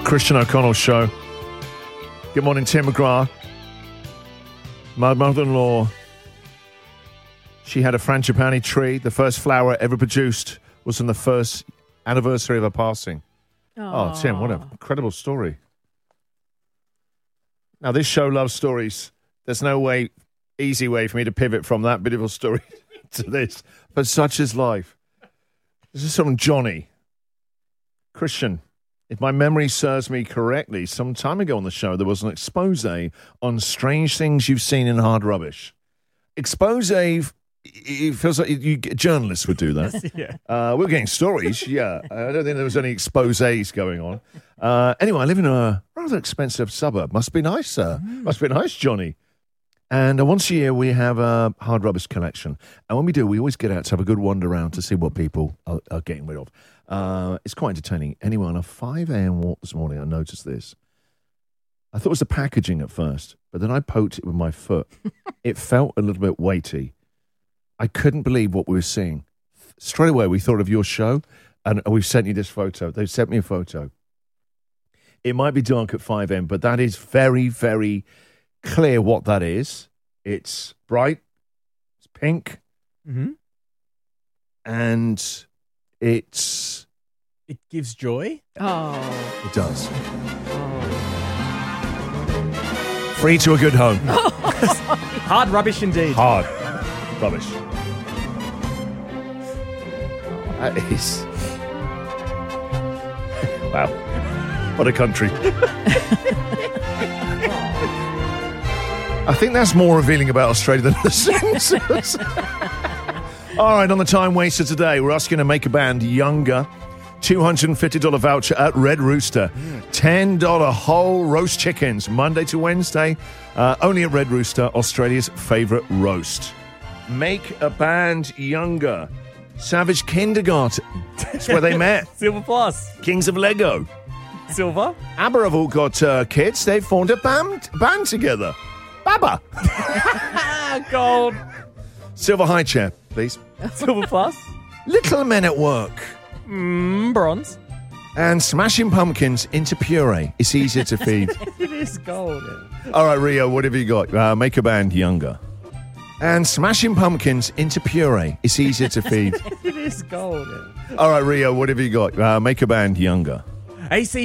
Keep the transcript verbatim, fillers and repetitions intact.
Christian O'Connell Show. Good morning, Tim McGrath. My mother-in-law, she had a frangipani tree. The first flower ever produced was on the first anniversary of her passing. Aww. Oh, Tim, what an incredible story. Now, this show loves stories. There's no way, easy way for me to pivot from that beautiful story to this. But such is life. This is from Johnny. Christian, if my memory serves me correctly, some time ago on the show, there was an expose on strange things you've seen in Hard Rubbish. Expose, it feels like you, journalists would do that. yeah. uh, we're getting stories, yeah. I don't think there was any exposés going on. Uh, anyway, I live in a rather expensive suburb. Must be nice, sir. Mm. Must be nice, Johnny. And uh, once a year, we have a Hard Rubbish collection. And when we do, we always get out to have a good wander around to see what people are, are getting rid of. Uh, it's quite entertaining. Anyway, on a five a.m. walk this morning, I noticed this. I thought it was the packaging at first, but then I poked it with my foot. It felt a little bit weighty. I couldn't believe what we were seeing. Straight away, we thought of your show, and we've sent you this photo. They've sent me a photo. It might be dark at five a.m., but that is very, very clear what that is. It's bright, it's pink, mm-hmm. and it's... It gives joy? Oh. It does. Free to a good home. Hard rubbish indeed. Hard rubbish. That is... Wow. What a country. I think that's more revealing about Australia than the Simpsons. All right, on the time waster today, we're asking to make a band younger. two hundred fifty dollars voucher at Red Rooster. ten dollars whole roast chickens, Monday to Wednesday. Uh, only at Red Rooster, Australia's favourite roast. Make a band younger. Savage Kindergarten. That's where they met. Silver Plus. Kings of Lego. Silver. ABBA have all got uh, kids. They've formed a band, band together. Baba. Gold. Silver high chair, please. Silver Plus. Little Men at Work. Mm, bronze. And Smashing Pumpkins into puree. It's easier to feed. It is gold. All right, Rio, what have you got? Uh, make a band younger. And Smashing Pumpkins into puree. It's easier to feed. It is gold. All right, Rio, what have you got? Uh, make a band younger. A C